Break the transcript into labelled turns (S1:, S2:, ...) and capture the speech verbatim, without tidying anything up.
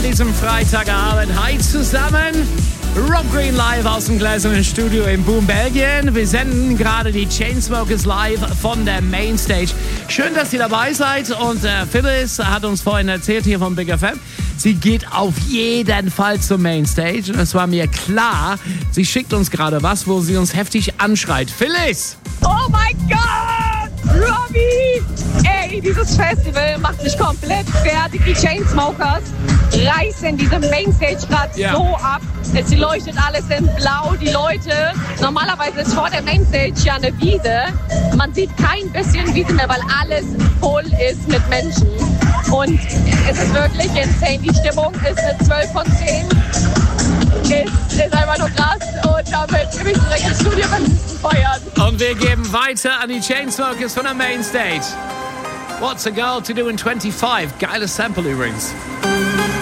S1: diesem Freitagabend. Hi zusammen. Rob Green live aus dem gläsernen Studio in Boom, Belgien. Wir senden gerade die Chainsmokers live von der Mainstage. Schön, dass ihr dabei seid. Und äh, Phyllis hat uns vorhin erzählt hier von Big F M, sie geht auf jeden Fall zur Mainstage. Und es war mir klar, sie schickt uns gerade was, wo sie uns heftig anschreit. Phyllis!
S2: Oh mein Gott! Robbie! Ey, dieses Festival macht mich komplett fertig. Die Chainsmokers reißen diese Mainstage gerade
S1: Ja.
S2: so ab. Es leuchtet alles in blau. Die Leute, normalerweise ist vor der Mainstage ja eine Wiese. Man sieht kein bisschen Wiese mehr, weil alles voll ist mit Menschen. Und es ist wirklich insane. Die Stimmung ist eine zwölf von zehn. Ist, ist einfach nur krass. Und damit bin ich direkt ins Studio feiern.
S1: Und wir geben weiter an die Chainsmokers von der Mainstage. What's a girl to do in twenty-five? Geiles Sample übrigens.